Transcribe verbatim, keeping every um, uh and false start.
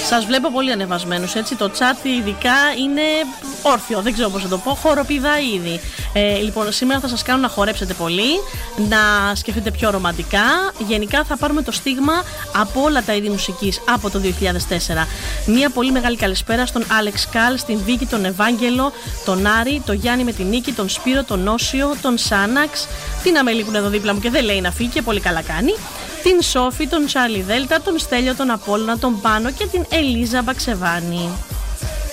Σας βλέπω πολύ ανεβασμένους, έτσι. Το chat ειδικά είναι όρθιο, δεν ξέρω πώς να το πω. Χοροπηδά ήδη. Ε, λοιπόν, σήμερα θα σας κάνω να χορέψετε πολύ, να σκεφτείτε πιο ρομαντικά. Γενικά θα πάρουμε το στίγμα από όλα τα είδη μουσικής από το δύο χιλιάδες τέσσερα. Μια πολύ μεγάλη καλησπέρα στον Άλεξ Καλ, στην Βίκη, τον Ευάγγελο, τον Άρη, τον Γιάννη με την Νίκη, τον Σπύρο, τον Νόσιο, τον Σάναξ, την Αμελή που είναι εδώ δίπλα μου και δεν λέει να φύγει και πολύ καλά κάνει, την Σόφη, τον Τσάρλι Δέλτα, τον Στέλιο, τον Απόλλωνα, τον Πάνο και την Ελίζα Μπαξεβάνη.